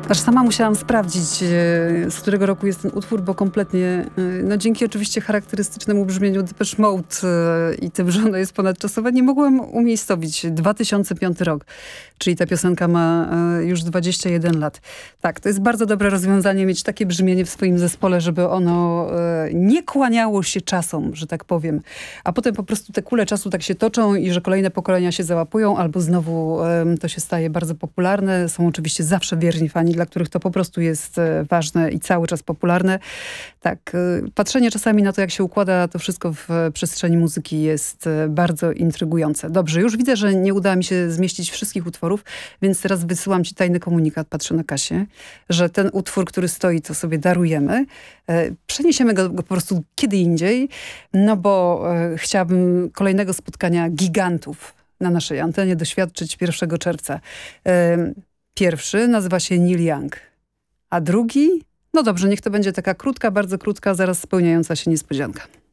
Aż sama musiałam sprawdzić, z którego roku jest ten utwór, bo kompletnie, no dzięki oczywiście charakterystycznemu brzmieniu Depeche Mode i tym, że ono jest ponadczasowe, nie mogłam umiejscowić. 2005 rok, czyli ta piosenka ma już 21 lat. Tak, to jest bardzo dobre rozwiązanie mieć takie brzmienie w swoim zespole, żeby ono nie kłaniało się czasom, że tak powiem. A potem po prostu te kule czasu tak się toczą i że kolejne pokolenia się załapują, albo znowu to się staje bardzo popularne. Są oczywiście zawsze wierni fani, dla których to po prostu jest ważne i cały czas popularne. Tak, patrzenie czasami na to, jak się układa to wszystko w przestrzeni muzyki jest bardzo intrygujące. Dobrze, już widzę, że nie uda mi się zmieścić wszystkich utworów, więc teraz wysyłam ci tajny komunikat, patrzę na Kasię, że ten utwór, który stoi, to sobie darujemy. Przeniesiemy go po prostu kiedy indziej, no bo chciałabym kolejnego spotkania gigantów na naszej antenie doświadczyć 1 czerwca. Pierwszy nazywa się Neil Young, a drugi, no dobrze, niech to będzie taka krótka, bardzo krótka, zaraz spełniająca się niespodzianka.